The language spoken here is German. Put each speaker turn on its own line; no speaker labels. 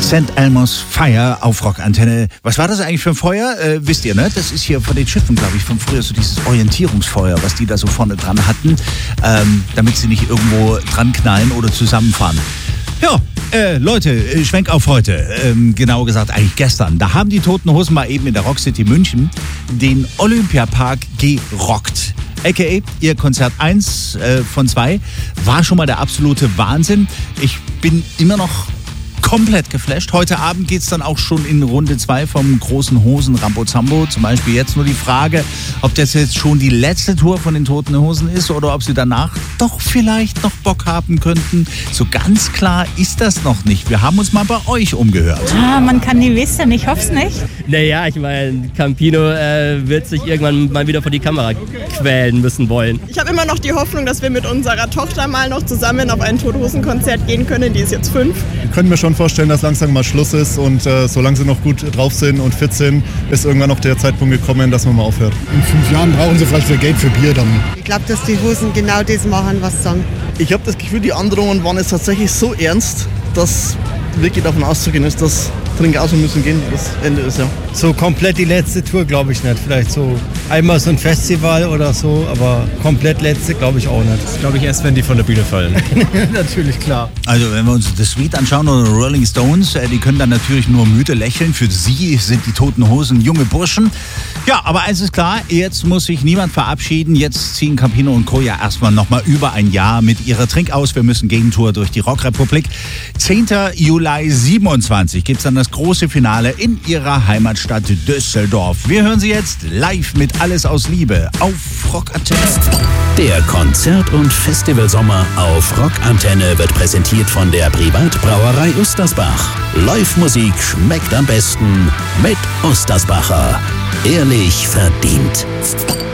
St. Elmo's Fire auf Rockantenne. Was war das eigentlich für ein Feuer? Wisst ihr, ne? Das ist hier von den Schiffen, glaube ich, von früher so dieses Orientierungsfeuer, was die da so vorne dran hatten, damit sie nicht irgendwo dran knallen oder zusammenfahren. Ja, Leute, Schwenk auf heute. Genauer gesagt eigentlich gestern. Da haben die Toten Hosen mal eben in der Rockcity München den Olympiapark gerockt. A.k.a. ihr Konzert 1 von 2 war schon mal der absolute Wahnsinn. Ich bin immer noch komplett geflasht. Heute Abend geht es dann auch schon in Runde 2 vom großen Hosen Rambozambo. Zum Beispiel jetzt nur die Frage, ob das jetzt schon die letzte Tour von den Toten Hosen ist oder ob sie danach doch vielleicht noch Bock haben könnten. So ganz klar ist das noch nicht. Wir haben uns mal bei euch umgehört.
Man kann nie wissen, ich hoffe es nicht.
Naja, ich meine, Campino wird sich irgendwann mal wieder vor die Kamera quälen müssen wollen.
Ich habe immer noch die Hoffnung, dass wir mit unserer Tochter mal noch zusammen auf ein Tote Hosen Konzert gehen können. Die ist jetzt 5.
Wir können mir schon vorstellen, dass langsam mal Schluss ist und solange sie noch gut drauf sind und fit sind, ist irgendwann noch der Zeitpunkt gekommen, dass man mal aufhört.
In 5 Jahren brauchen sie vielleicht wieder Geld für Bier dann.
Ich glaube, dass die Hosen genau das machen, was sie sagen.
Ich habe das Gefühl, die Androhungen waren jetzt tatsächlich so ernst, dass wirklich davon auszugehen ist, dass Trinkausen müssen gehen, das Ende ist, ja.
So komplett die letzte Tour glaube ich nicht. Vielleicht so einmal so ein Festival oder so, aber komplett letzte glaube ich auch nicht.
Das glaube ich erst, wenn die von der Bühne fallen.
Natürlich, klar.
Also wenn wir uns The Sweet anschauen oder Rolling Stones, die können dann natürlich nur müde lächeln. Für sie sind die Toten Hosen junge Burschen. Ja, aber eins ist klar, jetzt muss sich niemand verabschieden. Jetzt ziehen Campino und Co. ja erstmal nochmal über ein Jahr mit ihrer Trinkaus. Wir müssen Gegentour durch die Rockrepublik. 10. Juli 27 gibt's dann das große Finale in ihrer Heimatstadt Düsseldorf. Wir hören sie jetzt live mit Alles aus Liebe auf Rockantenne.
Der Konzert- und Festivalsommer auf Rockantenne wird präsentiert von der Privatbrauerei Ustersbach. Live-Musik schmeckt am besten mit Ustersbacher. Ehrlich verdient.